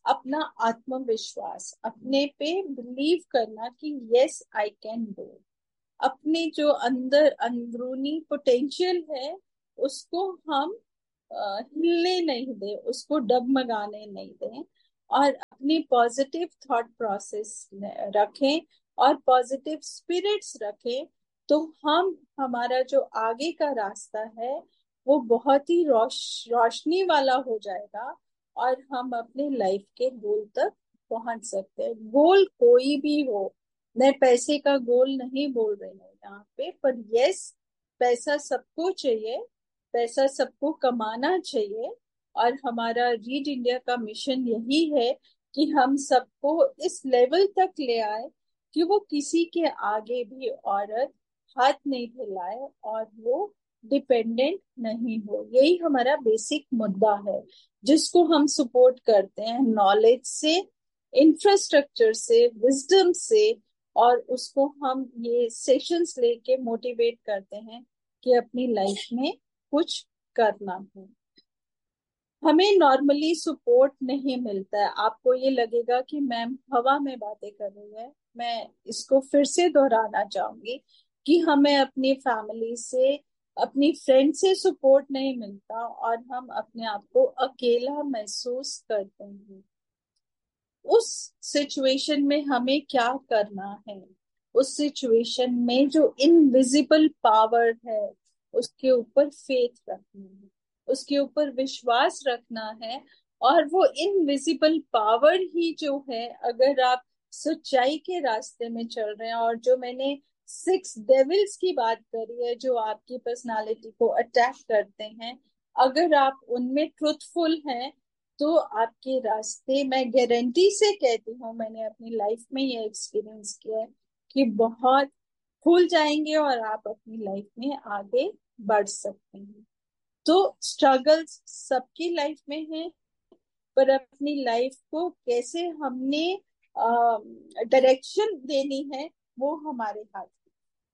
अपना आत्मविश्वास, अपने पे बिलीव करना कि यस आई कैन डू। अपने जो अंदरूनी पोटेंशियल है उसको हम हिलने नहीं दें, उसको डगमगाने नहीं दें, और अपनी पॉजिटिव थॉट प्रोसेस रखें और पॉजिटिव स्पिरिट्स रखें, तो हमारा जो आगे का रास्ता है वो बहुत ही रोशनी वाला हो जाएगा और हम अपने लाइफ के गोल तक पहुंच सकते हैं। गोल कोई भी हो, मैं पैसे का गोल नहीं बोल रही हूँ यहाँ पे, पर यस, पैसा सबको चाहिए, पैसा सबको कमाना चाहिए, और हमारा रीड इंडिया का मिशन यही है कि हम सबको इस लेवल तक ले आए कि वो किसी के आगे भी औरत हाथ नहीं फैलाए और वो डिपेंडेंट नहीं हो। यही हमारा बेसिक मुद्दा है जिसको हम सपोर्ट करते हैं नॉलेज से, इंफ्रास्ट्रक्चर से, विजडम से, और उसको हम ये सेशंस लेके मोटिवेट करते हैं कि अपनी लाइफ में कुछ करना है। हमें नॉर्मली सपोर्ट नहीं मिलता है। आपको ये लगेगा कि मैम हवा में बातें कर रही है, मैं इसको फिर से दोहराना चाहूंगी कि हमें अपनी फैमिली से, अपनी फ्रेंड से सपोर्ट नहीं मिलता और हम अपने आप को अकेला महसूस करते हैं। उस सिचुएशन में हमें क्या करना है? उस सिचुएशन में जो इनविजिबल पावर है उसके ऊपर फेथ रखना है, उसके ऊपर विश्वास रखना है, और वो इनविजिबल पावर ही जो है, अगर आप सच्चाई के रास्ते में चल रहे हैं, और जो मैंने 6 डेविल्स की बात करी है जो आपकी पर्सनालिटी को अटैक करते हैं, अगर आप उनमें ट्रुथफुल हैं तो आपके रास्ते, मैं गारंटी से कहती हूँ, मैंने अपनी लाइफ में ये एक्सपीरियंस किया है कि बहुत खुल जाएंगे और आप अपनी लाइफ में आगे बढ़ सकते हैं। तो स्ट्रगल्स सबकी लाइफ में है, पर अपनी लाइफ को कैसे हमने डायरेक्शन देनी है वो हमारे हाथ में।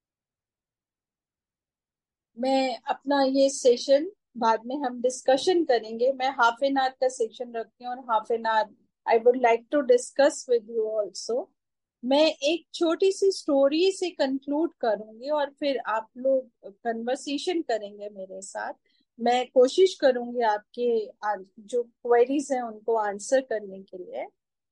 मैं अपना ये सेशन बाद में हम डिस्कशन करेंगे। मैं हाफ एन आवर का सेशन रखती हूँ और half an hour I would like to discuss with you also. मैं एक छोटी सी स्टोरी से कंक्लूड करूंगी और फिर आप लोग कन्वर्सेशन करेंगे मेरे साथ। मैं कोशिश करूंगी आपके जो क्वेरीज हैं उनको आंसर करने के लिए।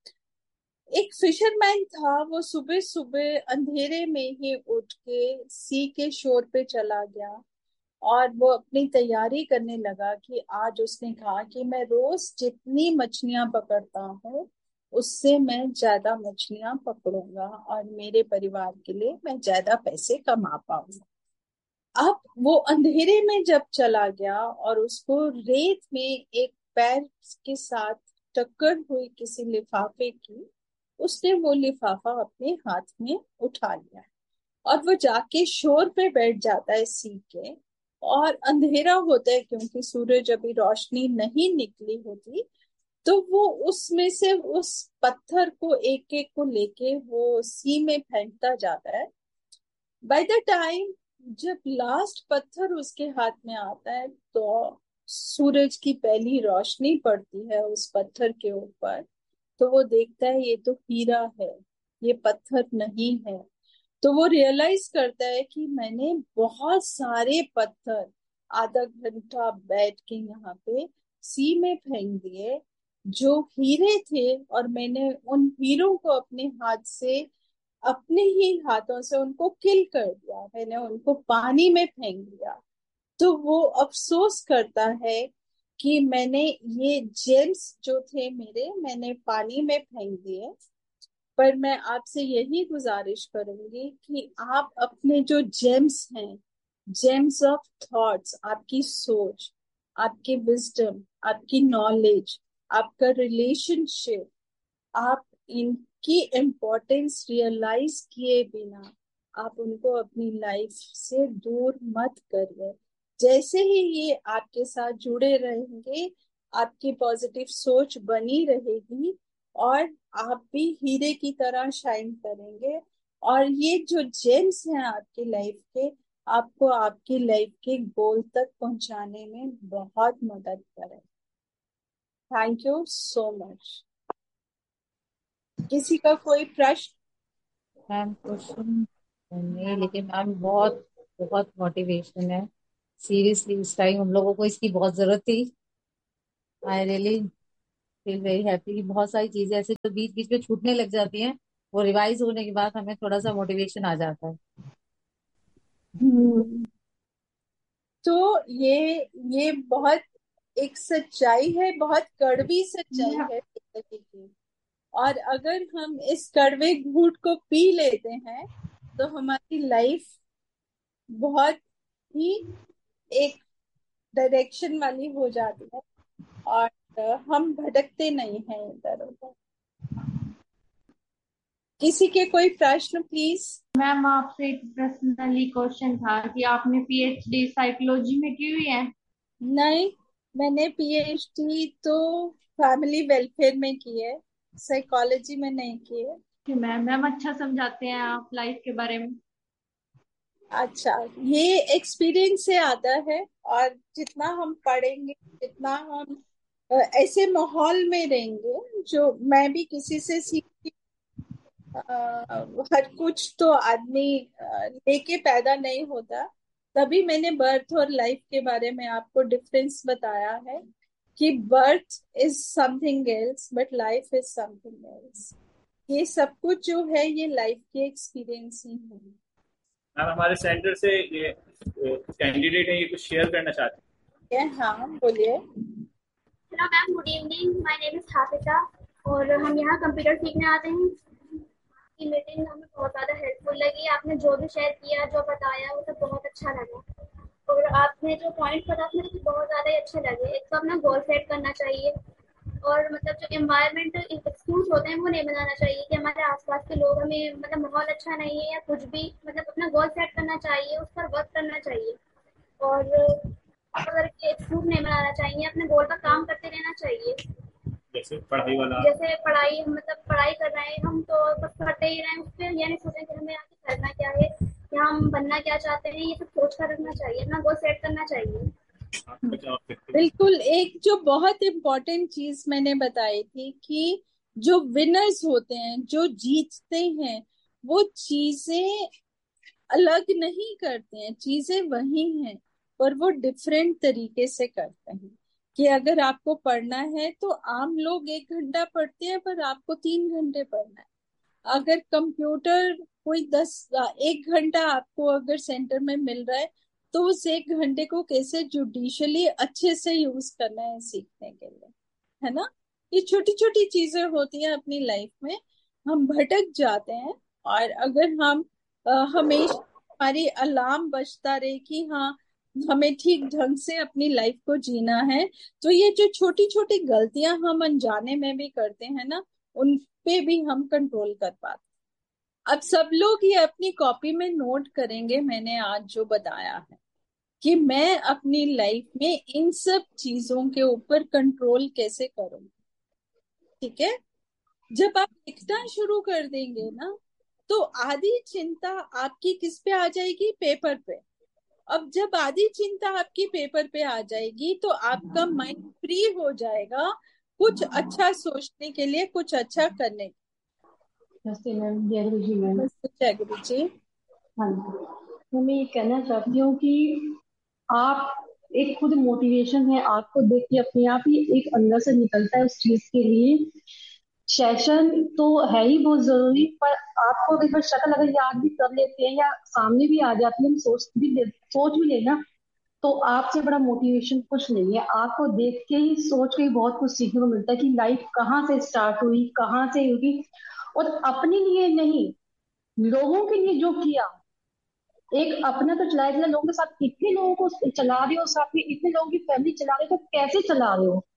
एक फिशरमैन था, वो सुबह सुबह अंधेरे में ही उठ के सी के शोर पे चला गया और वो अपनी तैयारी करने लगा कि आज उसने कहा कि मैं रोज जितनी मछलियां पकड़ता हूँ उससे मैं ज्यादा मछलियां पकड़ूंगा और मेरे परिवार के लिए मैं ज्यादा पैसे कमा पाऊंगा। अब वो अंधेरे में जब चला गया और उसको रेत में एक पैर के साथ टक्कर हुई किसी लिफाफे की, उसने वो लिफाफा अपने हाथ में उठा लिया और वो जाके शोर पे बैठ जाता है सी के, और अंधेरा होता है क्योंकि सूरज अभी रोशनी नहीं निकली होती, तो वो उसमें से उस पत्थर को एक एक को लेके वो सी में फेंकता जाता है। बाय द टाइम जब लास्ट पत्थर उसके हाथ में आता है तो सूरज की पहली रोशनी पड़ती है उस पत्थर के ऊपर, तो वो देखता है ये तो हीरा है, ये पत्थर नहीं है। तो वो रियलाइज करता है कि मैंने बहुत सारे पत्थर आधा घंटा बैठ के यहाँ पे सी में फेंक दिए जो हीरे थे, और मैंने उन हीरों को अपने हाथ से, अपने ही हाथों से उनको किल कर दिया, मैंने उनको पानी में फेंक दिया। तो वो अफसोस करता है कि मैंने ये जेम्स जो थे मेरे, मैंने पानी में फेंक दिए। पर मैं आपसे यही गुजारिश करूंगी कि आप अपने जो जेम्स हैं, जेम्स ऑफ थॉट्स, आपकी सोच, आपकी विजडम, आपकी नॉलेज, आपका रिलेशनशिप, आप इनकी इम्पोर्टेंस रियलाइज किए बिना आप उनको अपनी लाइफ से दूर मत करिए। जैसे ही ये आपके साथ जुड़े रहेंगे, आपकी पॉजिटिव सोच बनी रहेगी और आप भी हीरे की तरह शाइन करेंगे, और ये जो जेम्स हैं आपकी लाइफ के, आपको आपकी लाइफ के गोल तक पहुंचाने में बहुत मदद करें। Thank you so much. किसी का कोई प्रश्न? मैम क्वेश्चन नहीं, लेकिन मैम बहुत बहुत मोटिवेशन है। सीरियसली इस टाइम हम लोगों को इसकी बहुत जरूरत थी। I really feel very happy कि बहुत सारी चीजें ऐसे जो बीच बीच में छूटने लग जाती हैं, वो रिवाइज होने के बाद हमें थोड़ा सा मोटिवेशन आ जाता है। हम्म। तो ये बहुत एक सच्चाई है, बहुत कड़वी सच्चाई है जिंदगी की। और अगर हम इस कड़वे घूंट को पी लेते हैं तो हमारी लाइफ बहुत ही एक डायरेक्शन वाली हो जाती है, और हम भटकते नहीं हैं इधर उधर। किसी के कोई प्रश्न प्लीज? मैम आपसे एक पर्सनली क्वेश्चन था कि आपने पीएचडी साइकोलॉजी में की हुई है? नहीं, मैंने पीएचडी तो फैमिली वेलफेयर में की है, साइकोलॉजी में नहीं की है। मैम अच्छा समझाते हैं आप लाइफ के बारे में। अच्छा, ये एक्सपीरियंस से आता है, और जितना हम पढ़ेंगे, जितना हम ऐसे माहौल में रहेंगे, जो मैं भी किसी से सीखती, हर कुछ तो आदमी लेके पैदा नहीं होता। तभी मैंने बर्थ और लाइफ के बारे में आपको डिफरेंस बताया है कि birth is something else but life is something else. ये सब कुछ जो है ये लाइफ के एक्सपीरियंस ही है। मैम हमारे सेंटर से ये कैंडिडेट है, ये कुछ शेयर करना चाहते हैं। हाँ बोलिए। Hello ma'am, good evening, my name is Hafiza और हम यहाँ कंप्यूटर सीखने आते हैं। की मीटिंग हमें बहुत ज़्यादा हेल्पफुल लगी। आपने जो भी शेयर किया, जो बताया, वो सब बहुत अच्छा लगा। और आपने जो पॉइंट बताया मुझे तो बहुत ज़्यादा ही अच्छे लगे। एक तो अपना गोल सेट करना चाहिए, और मतलब जो एनवायरनमेंट एक्सक्यूज होते हैं वो नहीं बनाना चाहिए कि हमारे आसपास के लोग हमें मतलब माहौल अच्छा नहीं है या कुछ भी। मतलब अपना गोल सेट करना चाहिए, उस पर वर्क करना चाहिए, और अगर एक्सक्यूज नहीं बनाना चाहिए, अपने गोल पर काम करते रहना चाहिए। जैसे पढ़ाई वाला, जैसे पढ़ाई, मतलब पढ़ाई कर रहे हैं हम तो बस पढ़ते ही रहें उस पर, यानी सोचें कि हमें आगे करना क्या है या हम बनना क्या चाहते हैं, ये सब सोच कर रखना चाहिए, अपना गोल सेट करना चाहिए। बिल्कुल। एक जो बहुत इम्पोर्टेंट चीज मैंने बताई थी कि जो विनर्स होते हैं, जो जीतते हैं, वो चीजें अलग नहीं करते हैं, चीजें वही हैं, पर वो डिफरेंट तरीके से करते हैं। कि अगर आपको पढ़ना है तो आम लोग 1 घंटा पढ़ते हैं, पर आपको 3 घंटे पढ़ना है। अगर कंप्यूटर कोई 1 घंटा आपको अगर सेंटर में मिल रहा है, तो उस 1 घंटे को कैसे जुडिशली अच्छे से यूज करना है सीखने के लिए, है ना। ये छोटी छोटी चीजें होती हैं अपनी लाइफ में, हम भटक जाते हैं। और अगर हम हमेशा हमारी अलार्म बजता रहे कि हाँ हमें ठीक ढंग से अपनी लाइफ को जीना है, तो ये जो छोटी छोटी गलतियां हम अनजाने में भी करते हैं ना, उन पे भी हम कंट्रोल कर पाते। अब सब लोग ये अपनी कॉपी में नोट करेंगे मैंने आज जो बताया है, कि मैं अपनी लाइफ में इन सब चीजों के ऊपर कंट्रोल कैसे करूंगी। ठीक है। जब आप लिखना शुरू कर देंगे ना, तो आधी चिंता आपकी किस पे आ जाएगी? पेपर पे। अब जब आधी चिंता आपकी पेपर पे आ जाएगी, तो आपका माइंड फ्री हो जाएगा कुछ अच्छा सोचने के लिए, कुछ अच्छा करने के। नमस्ते मैम, जय गुरु जी मैम। जय गुरु जी। हाँ जी, मैं ये कहना चाहती हूँ कि आप एक खुद मोटिवेशन है, आपको देख के अपने आप ही एक अंदर से निकलता है उस चीज के लिए। सेशन तो है ही बहुत जरूरी, पर आपको कई बार शक्ल अगर याद भी कर लेते हैं या सामने भी आ जाती है, सोच भी लेना, तो आपसे बड़ा मोटिवेशन कुछ नहीं है। आपको देख के ही, सोच के ही बहुत कुछ सीखने को मिलता है कि लाइफ कहाँ से स्टार्ट हुई, कहाँ से हुई, और अपने लिए नहीं, लोगों के लिए जो किया। एक अपना तो चलाया, लोगों के साथ इतने लोगों को चला रहे हो, साथ में इतने लोगों की फैमिली चला रहे हो, तो कैसे चला रहे हो,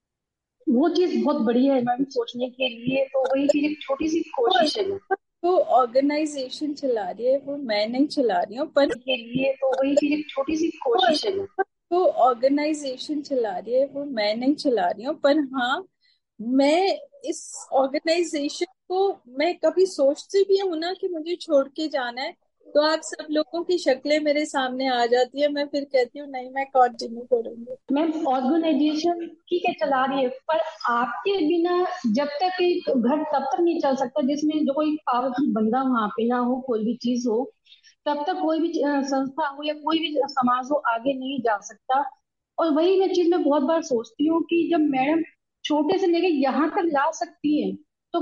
वो चीज बहुत बड़ी है मैम सोचने के लिए। तो वही चीज एक छोटी सी कोशिश है। वो ऑर्गेनाइजेशन चला रही है, वो मैं नहीं चला रही हूँ, पर के लिए तो वही चीज एक छोटी सी कोशिश है। वो ऑर्गेनाइजेशन चला रही है, वो मैं नहीं चला रही हूँ, पर हाँ मैं इस ऑर्गेनाइजेशन को मैं कभी सोचती भी हूँ ना कि मुझे छोड़ के जाना है, तो आप सब लोगों की शक्लें मेरे सामने आ जाती है, मैं फिर कहती हूँ नहीं, मैं कंटिन्यू करूंगी। मैम ऑर्गेनाइजेशन ठीक है चला रही है, पर आपके बिना जब तक एक घर तब तक नहीं चल सकता जिसमें जो कोई पावरफुल बंदा वहां पे ना हो, कोई भी चीज हो, तब तक कोई भी संस्था हो या कोई भी समाज हो आगे नहीं जा सकता। और वही मैं चीज मैं बहुत बार सोचती हूँ कि जब मैडम छोटे से लेके यहाँ तक ला सकती है